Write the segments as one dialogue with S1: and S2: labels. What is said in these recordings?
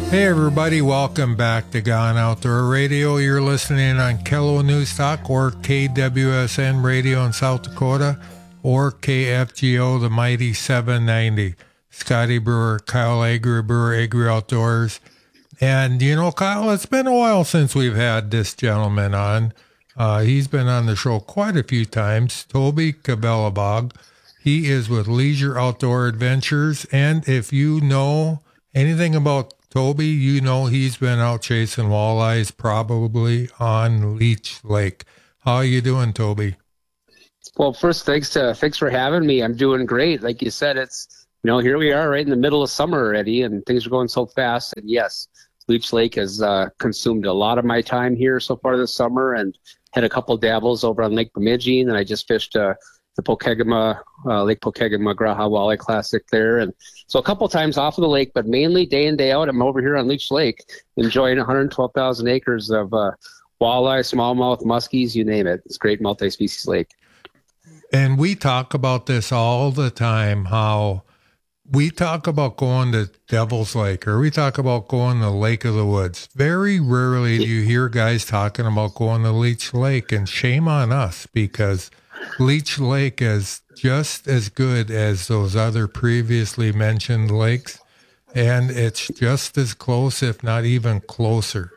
S1: Hey everybody, welcome back to Gone Outdoor Radio. You're listening on KELO News Talk or KWSN Radio in South Dakota or KFGO, the mighty 790. Scotty Brewer, Kyle Agri, Brewer Agri Outdoors. And you know, Kyle, it's been a while since we've had this gentleman on. He's been on the show quite a few times, Toby Cabellabog. He is with Leisure Outdoor Adventures, and if you know anything about Toby, you know he's been out chasing walleyes probably on Leech Lake. How are you doing, Toby?
S2: Well, first, thanks for having me. I'm doing great. Like you said, it's, here we are right in the middle of summer already, and things are going so fast. And yes, Leech Lake has consumed a lot of my time here so far this summer, and had a couple dabbles over on Lake Bemidji, and I just fished the Pokegama, Lake Pokegama Graha Walleye Classic there. And so a couple times off of the lake, but mainly day in, day out, I'm over here on Leech Lake enjoying 112,000 acres of walleye, smallmouth, muskies, you name it. It's a great multi-species lake.
S1: And we talk about this all the time, how we talk about going to Devil's Lake or we talk about going to Lake of the Woods. Very rarely do you hear guys talking about going to Leech Lake, and shame on us because Leech Lake is just as good as those other previously mentioned lakes, and it's just as close, if not even closer.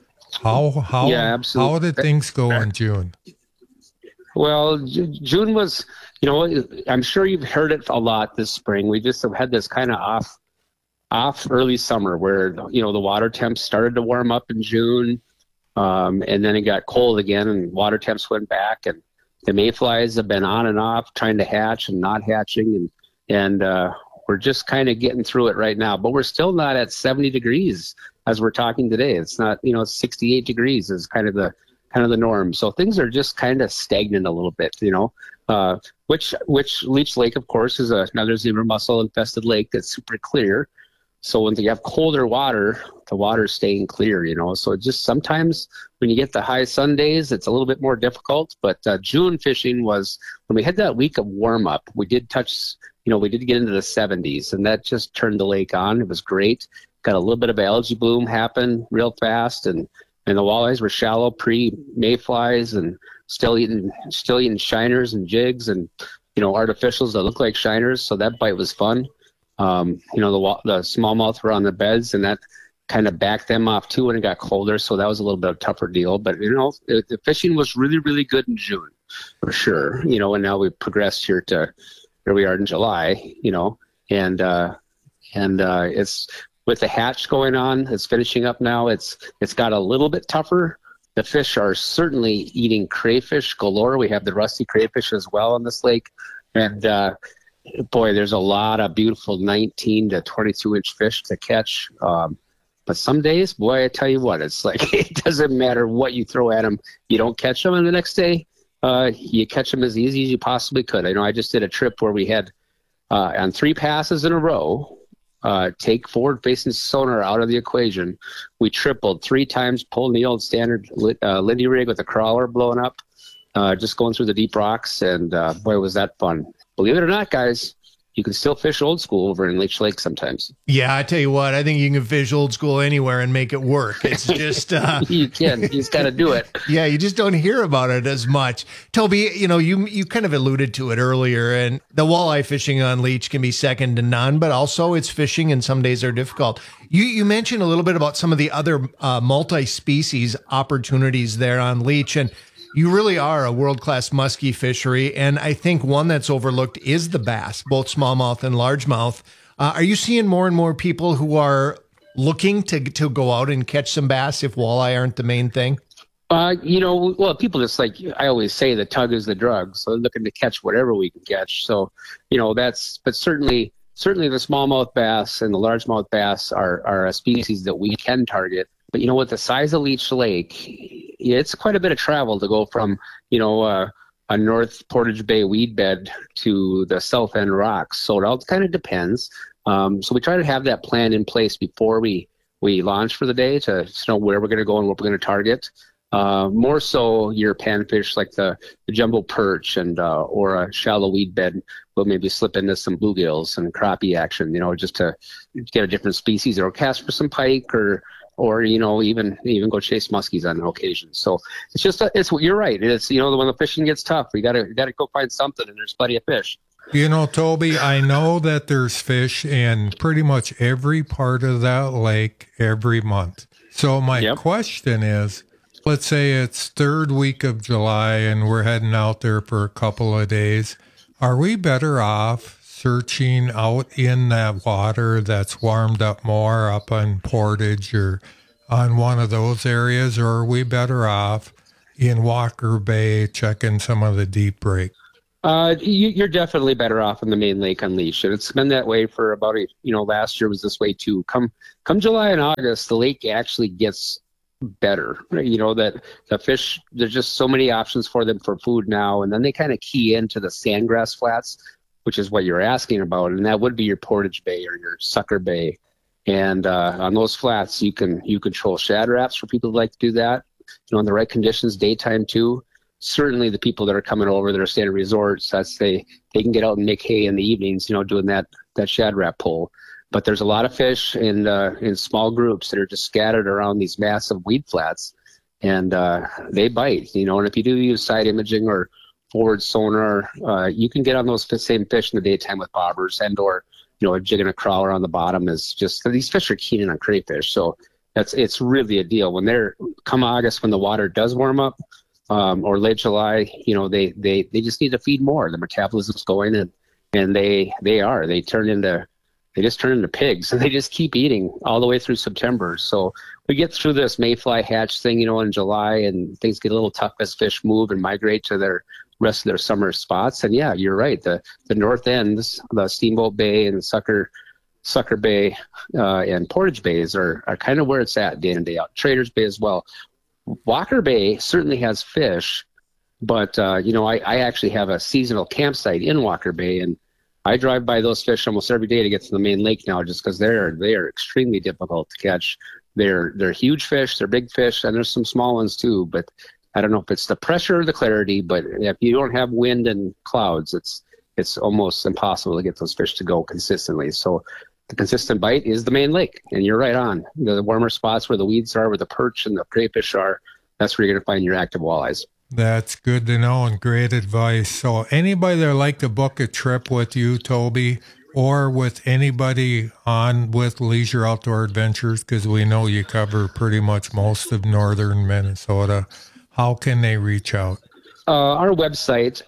S1: How did things go in June?
S2: Well, June was, I'm sure you've heard it a lot this spring. We just have had this kind of off early summer where, the water temps started to warm up in June, and then it got cold again and water temps went back, and the mayflies have been on and off trying to hatch and not hatching, and we're just kind of getting through it right now. But we're still not at 70 degrees as we're talking today. It's not, 68 degrees is kind of the norm. So things are just kind of stagnant a little bit, which Leech Lake, of course, is another zebra mussel infested lake that's super clear. So when you have colder water, the water's staying clear, So just sometimes when you get the high sun days, it's a little bit more difficult. But June fishing was, when we had that week of warm up, we did touch, we did get into the 70s, and that just turned the lake on. It was great. Got a little bit of algae bloom happen real fast, and the walleyes were shallow pre-mayflies and still eating shiners and jigs and, artificials that look like shiners. So that bite was fun. The smallmouth were on the beds, and that kind of backed them off too when it got colder. So that was a little bit of a tougher deal. But, the fishing was really, really good in June for sure, and now we've progressed here to where we are in July, and it's with the hatch going on, it's finishing up now. It's got a little bit tougher. The fish are certainly eating crayfish galore. We have the rusty crayfish as well on this lake. And, boy, there's a lot of beautiful 19 to 22-inch fish to catch. But some days, boy, I tell you what, it's like it doesn't matter what you throw at them. You don't catch them, and the next day you catch them as easy as you possibly could. I know I just did a trip where we had on 3 passes in a row, take forward-facing sonar out of the equation. We tripled 3 times, pulling the old standard Lindy rig with a crawler blowing up, just going through the deep rocks, and boy, was that fun. Believe it or not, guys, you can still fish old school over in Leech Lake sometimes.
S3: Yeah, I tell you what, I think you can fish old school anywhere and make it work. It's just...
S2: you can. You just got to do it.
S3: Yeah, you just don't hear about it as much. Toby, you kind of alluded to it earlier, and the walleye fishing on Leech can be second to none, but also it's fishing and some days are difficult. You mentioned a little bit about some of the other multi-species opportunities there on Leech, and you really are a world-class muskie fishery, and I think one that's overlooked is the bass, both smallmouth and largemouth. Are you seeing more and more people who are looking to go out and catch some bass if walleye aren't the main thing?
S2: Well, people just like, I always say the tug is the drug, so they're looking to catch whatever we can catch. So, but certainly the smallmouth bass and the largemouth bass are a species that we can target. But, with the size of Leech Lake, it's quite a bit of travel to go from, a North Portage Bay weed bed to the South End rocks. So it all kind of depends. So we try to have that plan in place before we launch for the day to know where we're going to go and what we're going to target. More so your panfish like the jumbo perch and or a shallow weed bed will maybe slip into some bluegills and crappie action, just to get a different species, or cast for some pike, or even go chase muskies on occasion. So it's just you're right. It's when the fishing gets tough, we gotta go find something, and there's plenty of fish.
S1: Toby, I know that there's fish in pretty much every part of that lake every month. So my question is, let's say it's third week of July and we're heading out there for a couple of days. Are we better off searching out in that water that's warmed up more up on Portage or on one of those areas, or are we better off in Walker Bay checking some of the deep break?
S2: You're definitely better off in the main lake on leash, and it's been that way for about last year was this way too. Come July and August, the lake actually gets better. That the fish, there's just so many options for them for food now, and then they kind of key into the sandgrass flats, which is what you're asking about, and that would be your Portage Bay or your Sucker Bay. And on those flats, you control shad traps for people who like to do that. In the right conditions, daytime too. Certainly the people that are coming over that are staying at resorts, they can get out and make hay in the evenings, doing that shad trap pull. But there's a lot of fish in small groups that are just scattered around these massive weed flats, and they bite. And if you do use side imaging or forward sonar, you can get on those same fish in the daytime with bobbers, and or a jig and a crawler on the bottom. Is just, these fish are keen in on crayfish, so it's really a deal. When come August, when the water does warm up, or late July, they just need to feed more. The metabolism's going, and they just turn into pigs, and they just keep eating all the way through September. So we get through this mayfly hatch thing, in July, and things get a little tough as fish move and migrate to their rest of their summer spots. And yeah, you're right. The north ends, the Steamboat Bay and Sucker Bay and Portage Bays are kind of where it's at day in and day out. Traders Bay as well. Walker Bay certainly has fish, but I actually have a seasonal campsite in Walker Bay, and I drive by those fish almost every day to get to the main lake now, just because they are extremely difficult to catch. They're huge fish, they're big fish, and there's some small ones too. But I don't know if it's the pressure or the clarity, but if you don't have wind and clouds, it's almost impossible to get those fish to go consistently. So the consistent bite is the main lake, and you're right on. The warmer spots where the weeds are, where the perch and the crayfish are, that's where you're going to find your active walleyes.
S1: That's good to know and great advice. So anybody that would like to book a trip with you, Toby, or with anybody on with Leisure Outdoor Adventures, because we know you cover pretty much most of northern Minnesota, how can they reach out?
S2: Our website,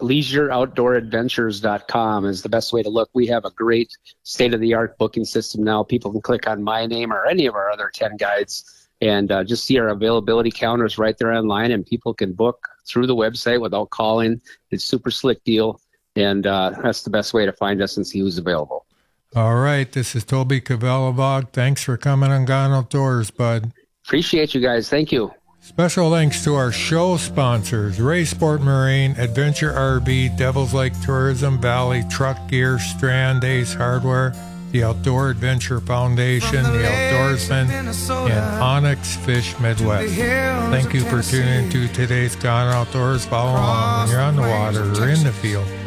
S2: leisureoutdooradventures.com, is the best way to look. We have a great state-of-the-art booking system now. People can click on my name or any of our other 10 guides and just see our availability counters right there online, and people can book through the website without calling. It's a super slick deal, and that's the best way to find us and see who's available.
S1: All right. This is Toby Cavelabog. Thanks for coming on Gone Outdoors, bud.
S2: Appreciate you guys. Thank you.
S1: Special thanks to our show sponsors, Ray Sport Marine, Adventure RV, Devil's Lake Tourism, Valley Truck Gear, Strand Ace Hardware, the Outdoor Adventure Foundation, the Outdoorsman, and Onyx Fish Midwest. Thank you for tuning into today's Gone Outdoors. Follow along when you're on the water or in the field.